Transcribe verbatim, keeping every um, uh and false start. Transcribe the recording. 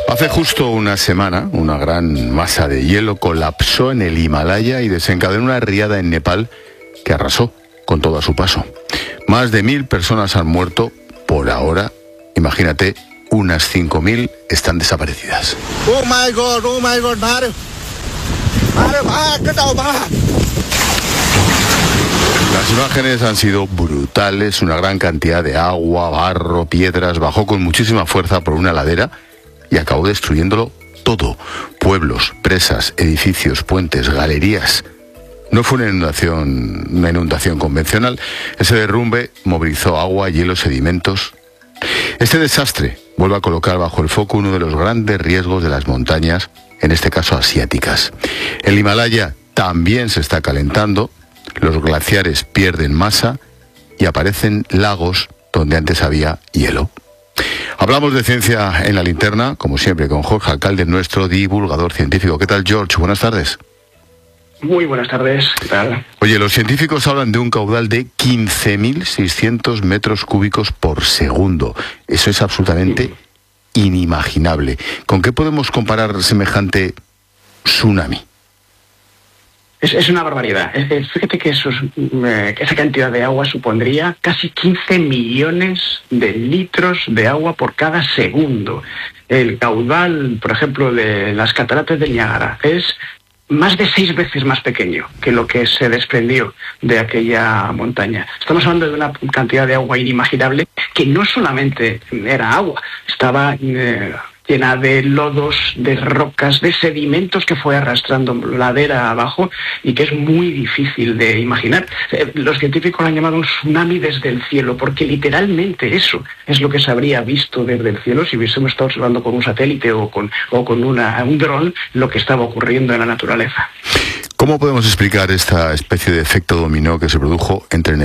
Hace justo una semana, una gran masa de hielo colapsó en el Himalaya y desencadenó una riada en Nepal que arrasó con todo a su paso. Más de mil personas han muerto por ahora. Imagínate, unas cinco mil están desaparecidas. Oh my God, oh my God, madre. Madre, va, ¿qué tal, va? Las imágenes han sido brutales. Una gran cantidad de agua, barro, piedras bajó con muchísima fuerza por una ladera y acabó destruyéndolo todo. Pueblos, presas, edificios, puentes, galerías. No fue una inundación, una inundación convencional. Ese derrumbe movilizó agua, hielo, sedimentos. Este desastre vuelve a colocar bajo el foco uno de los grandes riesgos de las montañas, en este caso asiáticas. El Himalaya también se está calentando, los glaciares pierden masa y aparecen lagos donde antes había hielo. Hablamos de ciencia en la linterna, como siempre, con Jorge Alcalde, nuestro divulgador científico. ¿Qué tal, George? Buenas tardes. Muy buenas tardes, ¿qué tal? Oye, los científicos hablan de un caudal de quince mil seiscientos metros cúbicos por segundo. Eso es absolutamente inimaginable. ¿Con qué podemos comparar semejante tsunami? Es, es una barbaridad. Es, es, fíjate que esos, eh, esa cantidad de agua supondría casi quince millones de litros de agua por cada segundo. El caudal, por ejemplo, de las cataratas del Niágara es más de seis veces más pequeño que lo que se desprendió de aquella montaña. Estamos hablando de una cantidad de agua inimaginable que no solamente era agua, estaba eh, llena de lodos, de rocas, de sedimentos que fue arrastrando ladera abajo y que es muy difícil de imaginar. Eh, los científicos lo han llamado un tsunami desde el cielo, porque literalmente eso es lo que se habría visto desde el cielo si hubiésemos estado observando con un satélite o con, o con una, un dron lo que estaba ocurriendo en la naturaleza. ¿Cómo podemos explicar esta especie de efecto dominó que se produjo entre